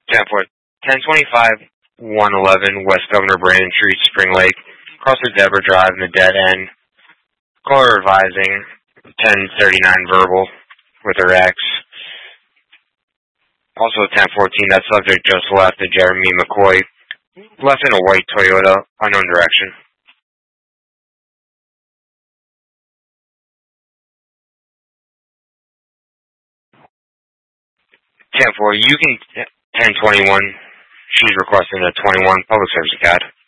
10-4, 1025-111 West Governor Brandon Street, Spring Lake, across the Deborah Drive in the dead end. Caller advising 1039 verbal with her ex. Also 1014, that subject just left at Jeremy McCoy. Left in a white Toyota, unknown direction. 10-4, you can 1021. She's requesting a 21 public service CAD.